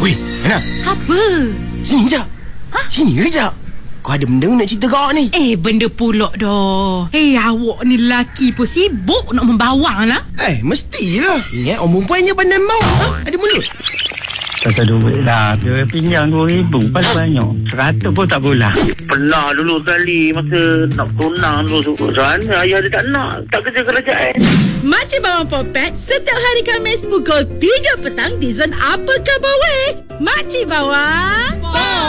Weh, Hana, Apa? sini je. Sini kejap. Kau ada benda nak cerita kau ni? Benda pulak dah. Awak ni lelaki pun sibuk nak membawang lah. Mestilah. Ingat orang perempuan je pandai mau. Ada mulut. Kata duit lah. Dia pinjam 2,000. Paling banyak. 100 pun tak boleh. Pernah dulu sekali masa nak tunang dulu. Sana ayah dia tak nak. Tak kerja kerajaan. Makcik Bawang Popek setiap hari Khamis pukul 3 petang di Zon Apa Khabar Weh. Makcik Bawang